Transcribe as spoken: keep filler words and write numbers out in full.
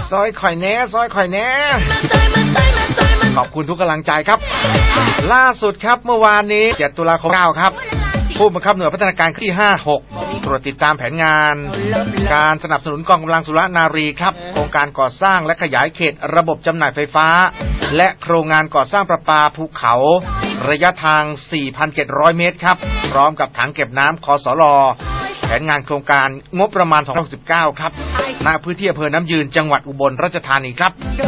ซอยข่อยแน่ซอยข่อยแน่ขอบคุณทุกกำลังใจครับล่าสุดครับเมื่อวานนี้เจ็ดตุลาคมเก้าครับผู้บังคับหน่วยพัฒนาการที่ห้า หกตรวจติดตามแผนงานการสนับสนุนกองกำลังสุรนารีครับโครงการก่อสร้างและขยายเขตระบบจำหน่ายไฟฟ้าและโครงงานก่อสร้างประปาภูเขาระยะทาง สี่พันเจ็ดร้อย เมตรครับพร้อมกับถังเก็บน้ำคสล.แผนงานโครงการงบประมาณสองพันสิบเก้าครับณพื้นที่อำเภอน้ำยืนจังหวัดอุบลราชธานีครับ